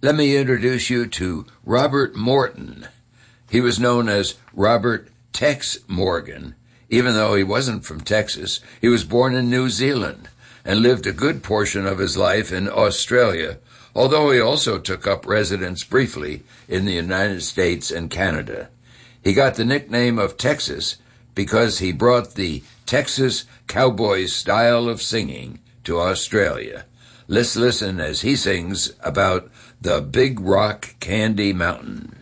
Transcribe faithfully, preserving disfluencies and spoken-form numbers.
Let me introduce you to Robert Morton. He was known as Robert Tex Morgan. Even though he wasn't from Texas, he was born in New Zealand and lived a good portion of his life in Australia, although he also took up residence briefly in the United States and Canada. He got the nickname of Texas because he brought the Texas cowboy style of singing to Australia. Let's listen as he sings about the Big Rock Candy Mountain.